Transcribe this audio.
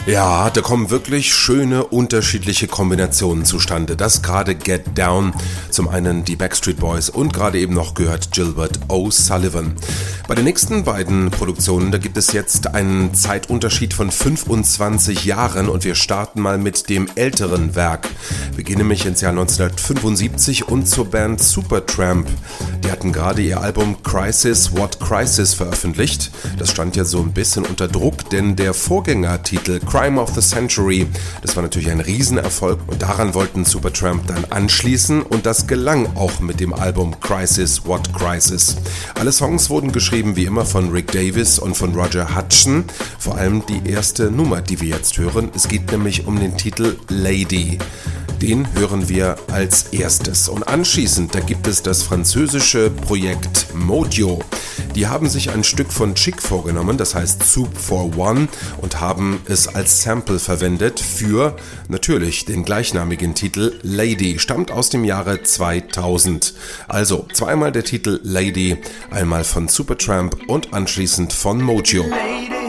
Ja, da kommen wirklich schöne, unterschiedliche Kombinationen zustande. Das gerade Get Down, zum einen die Backstreet Boys und gerade eben noch gehört Gilbert O'Sullivan. Bei den nächsten beiden Produktionen, da gibt es jetzt einen Zeitunterschied von 25 Jahren und wir starten mal mit dem älteren Werk. Wir gehen nämlich ins Jahr 1975 und zur Band Supertramp. Die hatten gerade ihr Album Crisis What Crisis veröffentlicht. Das stand ja so ein bisschen unter Druck, denn der Vorgängertitel Crime of the Century, das war natürlich ein Riesenerfolg und daran wollten Supertramp dann anschließen und das gelang auch mit dem Album Crisis What Crisis. Alle Songs wurden geschrieben wie immer von Rick Davies und von Roger Hudson, vor allem die erste Nummer, die wir jetzt hören. Es geht nämlich um den Titel Lady. Den hören wir als erstes. Und anschließend, da gibt es das französische Projekt Mojo. Die haben sich ein Stück von Chic vorgenommen, das heißt Soup for One, und haben es als Sample verwendet für natürlich den gleichnamigen Titel Lady. Stammt aus dem Jahre 2000. Also zweimal der Titel Lady, einmal von Supertramp und anschließend von Mojo. Lady.